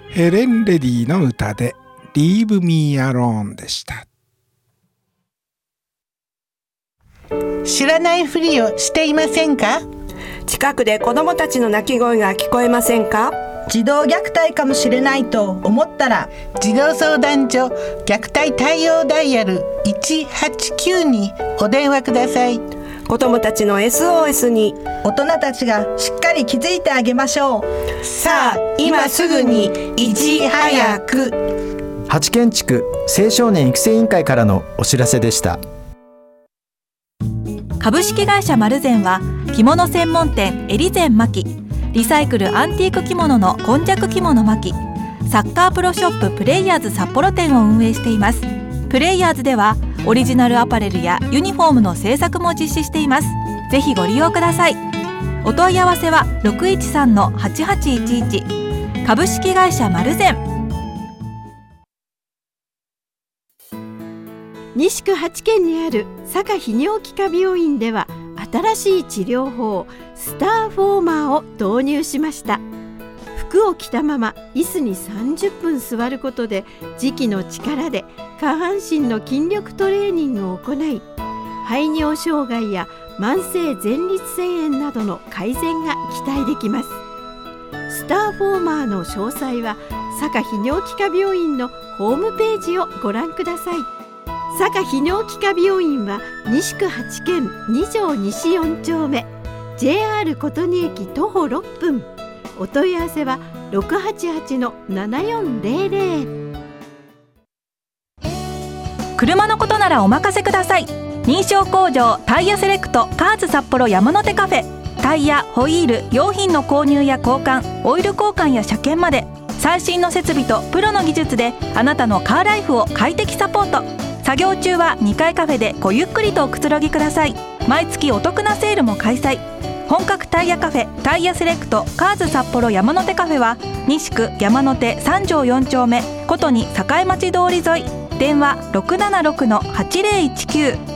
ヘレン・レディの歌で Leave Me Alone でした。 知らないふりをしていませんか？ 近くで子どもたちの泣き声が聞こえませんか？ 児童虐待かもしれないと思ったら、 児童相談所虐待対応ダイヤル189にお電話ください。 子どもたちの SOS に大人たちがしっかり気づいてあげましょう。 さあ今すぐにいち早く。 八軒地区青少年育成委員会からのお知らせでした。 株式会社マルゼンは着物専門店エリゼン牧、リサイクルアンティーク着物の今昔着物牧、サッカープロショッププレイヤーズ札幌店を運営しています。プレイヤーズではオリジナルアパレルやユニフォームの制作も実施しています。ぜひご利用ください。お問い合わせは 613-8811 株式会社マルゼン。 西区8軒にある坂泌尿器科病院では新しい治療法スターフォーマーを導入しました。服を着たまま椅子に30分座ることで磁気の力で下半身の筋力トレーニングを行い、排尿障害や慢性前立腺炎などの改善が期待できます。スターフォーマーの詳細は坂泌尿器科病院のホームページをご覧ください。坂泌尿器科病院は西区8軒2条西4丁目 JR 琴仁駅徒歩6分。お問い合わせは 688-7400。 車のことならお任せください。認証工場タイヤセレクトカーズ札幌山の手カフェ。タイヤ、ホイール、用品の購入や交換、オイル交換や車検まで最新の設備とプロの技術であなたのカーライフを快適サポート。作業中は2階カフェでごゆっくりとおくつろぎください。毎月お得なセールも開催。本格タイヤカフェタイヤセレクトカーズ札幌山の手カフェは西区山の手3条4丁目ことに栄町通り沿い。電話 676-8019